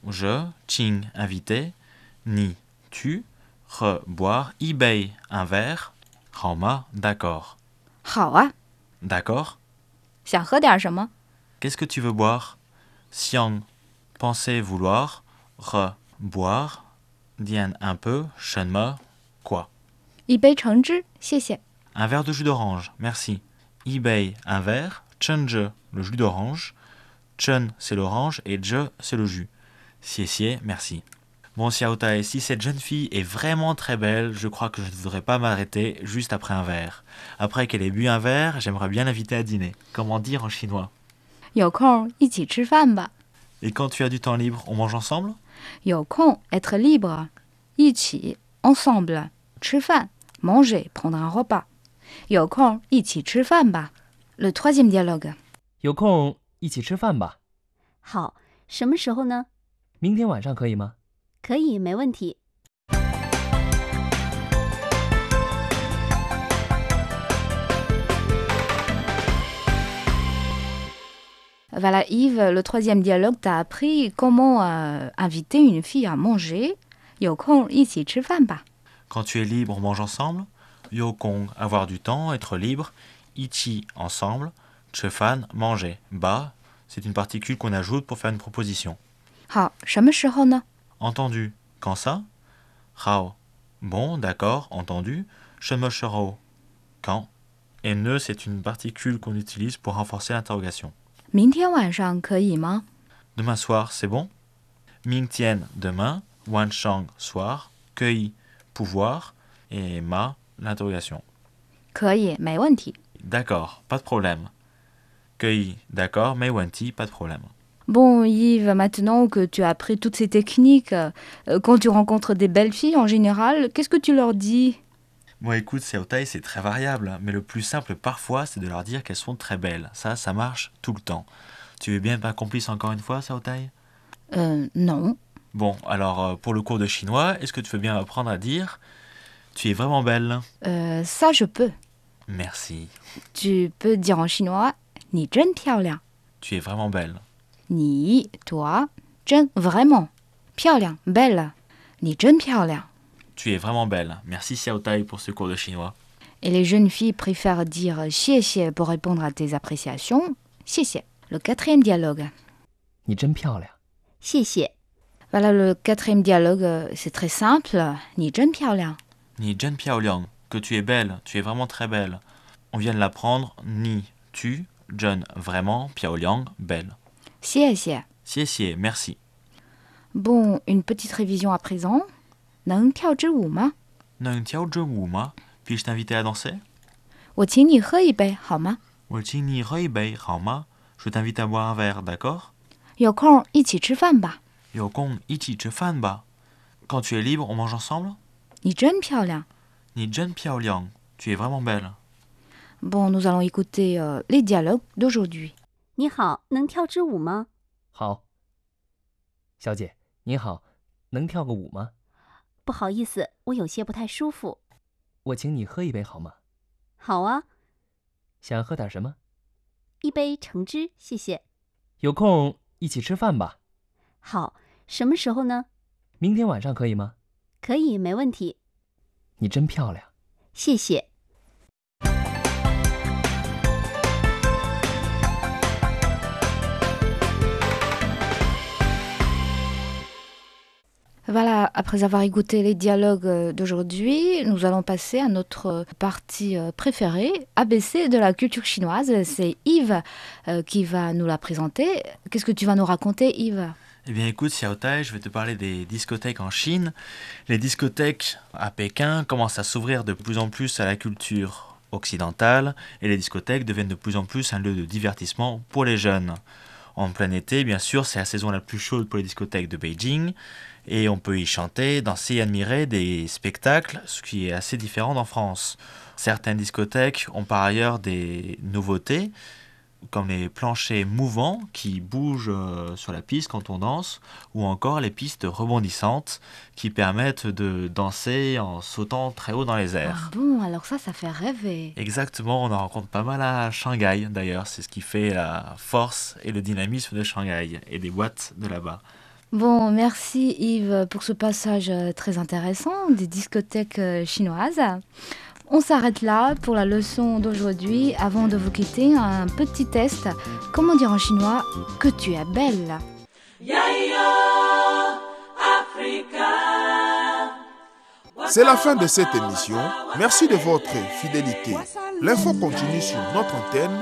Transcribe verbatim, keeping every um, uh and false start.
je, ching, invité, ni, tu, re, boire, ibei, un verre, haoma, d'accord. 好啊， D'accord? 想喝点什么？ Qu'est-ce que tu veux boire? Xiang, penser, vouloir, re, boire, dian, un peu, shenme, quoi? 一杯橙汁，谢谢。 Un verre de jus d'orange, merci. Ibei, un verre, chenje, le jus d'orange, chen, c'est l'orange, et je, c'est le jus. Xie xie, merci. Bon, Xiaotai, si cette jeune fille est vraiment très belle, je crois que je ne voudrais pas m'arrêter juste après un verre. Après qu'elle ait bu un verre, j'aimerais bien l'inviter à dîner. Comment dire en chinois? 有空一起吃饭吧。 Et quand tu as du temps libre, on mange ensemble? 有空 être libre， 一起 ensemble 吃饭 manger prendre un repas。有空一起吃饭吧。Le troisième dialogue。 有空一起吃饭吧。 好，什么时候呢？ 明天晚上可以吗？ 可以，没问题。 Voilà Yves, le troisième dialogue t'a appris comment euh, inviter une fille à manger. 有空一起吃饭吧。 Quand tu es libre, on mange ensemble. Yokong, avoir du temps, être libre. Ichi, ensemble. Chefan, manger. Ba, c'est une particule qu'on ajoute pour faire une proposition. 好，什么时候呢？ Entendu. Quand ça? Hao. Bon, d'accord, entendu. Shemoshero. Quand? Et ne, c'est une particule qu'on utilise pour renforcer l'interrogation. 明天晚上可以吗？ Demain soir, c'est bon? Mingtian, demain. Wanshang, soir. Kei, pouvoir. Et ma, l'interrogation. 可以，没问题。 D'accord, pas de problème. Kei, d'accord, mais Wanti, pas de problème. Bon Yves, maintenant que tu as appris toutes ces techniques, euh, quand tu rencontres des belles filles en général, qu'est-ce que tu leur dis? Bon, écoute, Xiaotai, c'est très variable, mais le plus simple parfois, c'est de leur dire qu'elles sont très belles. Ça, ça marche tout le temps. Tu veux bien être ma complice encore une fois, Xiaotai? Euh, non. Bon, alors, euh, pour le cours de chinois, est-ce que tu veux bien apprendre à dire « Tu es vraiment belle Euh, ça, je peux. » Merci. Tu peux dire en chinois «你真漂亮 ». Tu es vraiment belle. 你, toi, 真, vraiment. 漂亮, belle. 你真漂亮. Tu es vraiment belle. Merci Xiaotai pour ce cours de chinois. Et les jeunes filles préfèrent dire «谢谢» pour répondre à tes appréciations. « 谢谢» Le quatrième dialogue. 你真漂亮。 谢谢。 Voilà, le quatrième dialogue, c'est très simple. «你真漂亮 ». Ni Zhen Piaoliang, que tu es belle, tu es vraiment très belle. On vient de l'apprendre. Ni, tu, Zhen, vraiment, Piaoliang, belle. 谢谢 Xie xie, merci. Bon, une petite révision à présent. 能跳支舞吗 Neng tiao zhe wu ma? Puis-je t'inviter à danser? 我请你喝一杯好吗 Wo qing ni rei bei, hao ma? Je t'invite à boire un verre, d'accord? 有空一起吃饭吧 Yo gong ichi che fan ba. Quand tu es libre, on mange ensemble? 你真漂亮 Ni Zhen Piaoliang, tu es vraiment belle. Bon, nous allons écouter euh, les dialogues d'aujourd'hui. 你好，能跳支舞吗？ 好。小姐，你好，能跳个舞吗？ 不好意思，我有些不太舒服。 我请你喝一杯好吗？ 好啊， 想喝点什么？ 一杯橙汁，谢谢。 有空一起吃饭吧。 好，什么时候呢？ 明天晚上可以吗？ 可以，没问题。 你真漂亮。 谢谢。 Voilà, après avoir écouté les dialogues d'aujourd'hui, nous allons passer à notre partie préférée, A B C de la culture chinoise. C'est Yves euh, qui va nous la présenter. Qu'est-ce que tu vas nous raconter, Yves? Eh bien écoute Xiaotai, je vais te parler des discothèques en Chine. Les discothèques à Pékin commencent à s'ouvrir de plus en plus à la culture occidentale et les discothèques deviennent de plus en plus un lieu de divertissement pour les jeunes. En plein été, bien sûr, c'est la saison la plus chaude pour les discothèques de Beijing et on peut y chanter, danser et admirer des spectacles, ce qui est assez différent d'en France. Certaines discothèques ont par ailleurs des nouveautés, comme les planchers mouvants qui bougent sur la piste quand on danse, ou encore les pistes rebondissantes qui permettent de danser en sautant très haut dans les airs. Ah bon, alors ça, ça fait rêver. Exactement, on en rencontre pas mal à Shanghai d'ailleurs, c'est ce qui fait la force et le dynamisme de Shanghai et des boîtes de là-bas. Bon, merci Yves pour ce passage euh, très intéressant des discothèques euh, chinoises. On s'arrête là pour la leçon d'aujourd'hui. Avant de vous quitter, un petit test. Comment dire en chinois que tu es belle? C'est la fin de cette émission. Merci de votre fidélité. L'info continue sur notre antenne